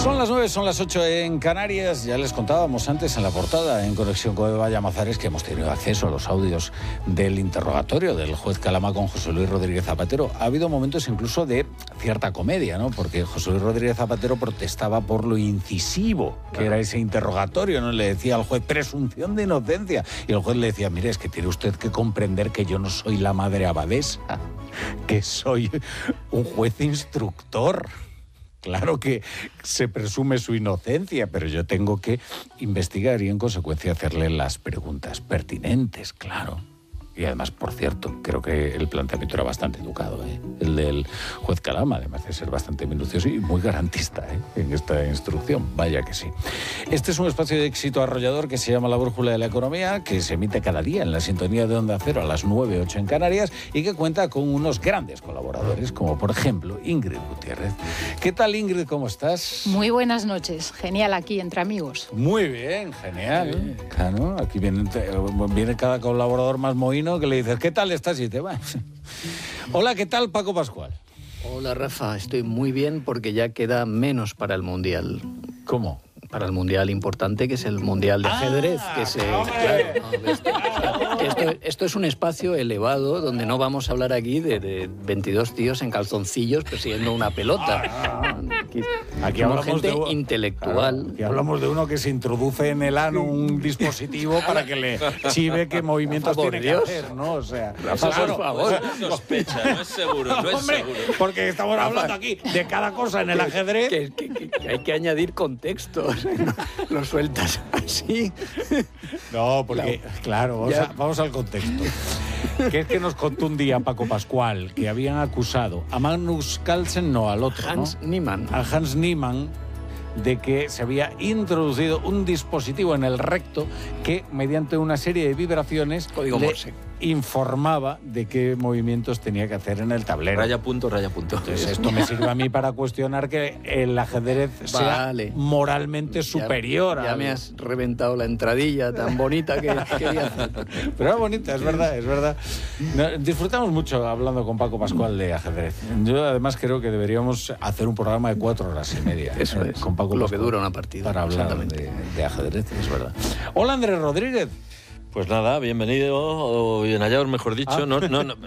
Son las 9, son las 8 en Canarias. Ya les contábamos antes en la portada, en conexión con Eva Llamazares, que hemos tenido acceso a los audios del interrogatorio del juez Calama con José Luis Rodríguez Zapatero. Ha habido momentos incluso de cierta comedia, ¿no? Porque José Luis Rodríguez Zapatero protestaba por lo incisivo que era ese interrogatorio, ¿no? Le decía al juez, presunción de inocencia. Y el juez le decía, mire, es que tiene usted que comprender que yo no soy la madre abadesa, que soy un juez instructor. Claro que se presume su inocencia, pero yo tengo que investigar y en consecuencia hacerle las preguntas pertinentes, claro. Y además, por cierto, creo que el planteamiento era bastante educado, el del juez Calama, además de ser bastante minucioso y muy garantista en esta instrucción, vaya que sí. Este es un espacio de éxito arrollador que se llama La Brújula de la Economía, que se emite cada día en la sintonía de Onda Cero a las 9:08 en Canarias y que cuenta con unos grandes colaboradores, como por ejemplo Ingrid Gutiérrez. ¿Qué tal, Ingrid? ¿Cómo estás? Muy buenas noches. Genial aquí, entre amigos. Muy bien, genial. Sí. Claro, aquí viene cada colaborador más mohíno que le dices, ¿qué tal estás? Y te va. Hola, ¿qué tal, Paco Pascual? Hola, Rafa. Estoy muy bien porque ya queda menos para el Mundial. ¿Cómo? Para el Mundial importante, que es el Mundial de ajedrez. Esto es un espacio elevado donde no vamos a hablar aquí de 22 tíos en calzoncillos persiguiendo una pelota. Aquí hablamos gente de intelectual. Claro, aquí hablamos de uno que se introduce en el ano un dispositivo para que le chive qué movimientos tiene que hacer, ¿no? O sea, Rafa, por favor. Sospecha, no es seguro, no es seguro. Porque estamos hablando aquí de cada cosa en el ajedrez. Que hay que añadir contexto. Lo sueltas así. No, porque, claro, vamos al contexto. Que es que nos contó un día Paco Pascual que habían acusado a Magnus Carlsen, no al otro, Hans Niemann. A Hans Niemann, de que se había introducido un dispositivo en el recto que, mediante una serie de vibraciones, código Morse, informaba de qué movimientos tenía que hacer en el tablero. Raya punto, raya punto. Entonces, esto me sirve a mí para cuestionar que el ajedrez sea moralmente superior. Ya me has reventado la entradilla tan bonita que quería hacer. Pero era bonita, es verdad, es verdad. Disfrutamos mucho hablando con Paco Pascual de ajedrez. Yo además creo que deberíamos hacer un programa de 4 horas y media. Eso es, con Paco lo Pascual, que dura una partida. Para hablar de ajedrez, es verdad. Hola, Andrés Rodríguez. Pues nada, bienvenido, o bien hallado, mejor dicho. No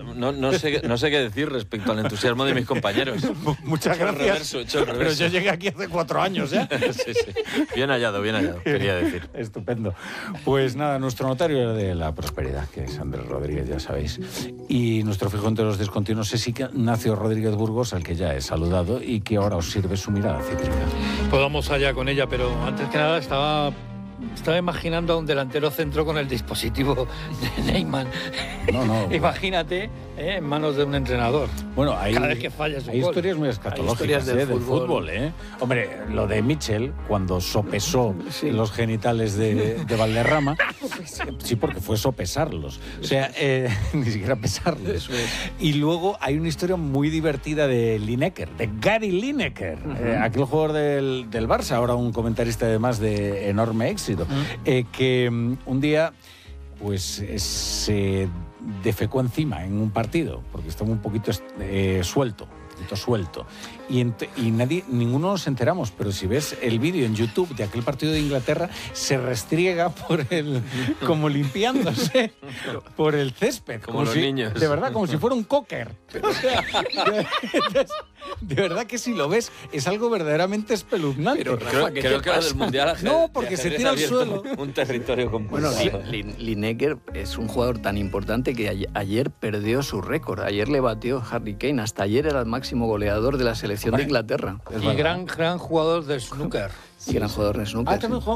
sé qué decir respecto al entusiasmo de mis compañeros. Muchas gracias. He hecho el reverso. Pero yo llegué aquí hace 4 años, ¿eh? Sí. Bien hallado, quería decir. Estupendo. Pues nada, nuestro notario de la prosperidad, que es Andrés Rodríguez, ya sabéis. Y nuestro fijo entre los descontinuos es Ignacio Rodríguez Burgos, al que ya he saludado y que ahora os sirve su mirada cítrica. Pues vamos allá con ella, pero antes que nada estaba imaginando a un delantero centro con el dispositivo de Niemann. No. Imagínate, en manos de un entrenador. Bueno, cada vez que falla su hay gol. Historias muy escatológicas del fútbol. Hombre, lo de Mitchell, cuando sopesó los genitales de Valderrama, sí, porque fue sopesarlos. O sea, ni siquiera pesarlos. Eso es. Y luego hay una historia muy divertida de Lineker, de Gary Lineker, aquel jugador del Barça, ahora un comentarista además de enorme éxito, que un día pues se defecó encima en un partido, porque estaba un poquito suelto. Y ninguno nos enteramos, pero si ves el vídeo en YouTube de aquel partido de Inglaterra, se restriega como limpiándose por el césped. Como los niños. De verdad, como si fuera un cocker. O sea, de verdad que si lo ves, es algo verdaderamente espeluznante. Pero Rafa, creo que del Mundial no, porque se tira al suelo. Un territorio completo. Bueno, Lineker es un jugador tan importante que ayer perdió su récord. Ayer le batió Harry Kane. Hasta ayer era el máximo goleador de la selección de Inglaterra. Y gran jugador de snooker. Y gran jugador de snooker. También